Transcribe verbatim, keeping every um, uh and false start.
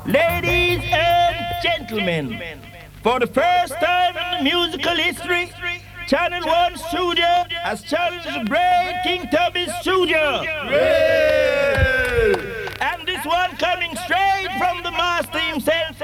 Ladies and gentlemen, for the first time in the musical history, Channel One Studio has challenged the brave King Tubby Studio. Yeah. And this one coming straight from the master himself,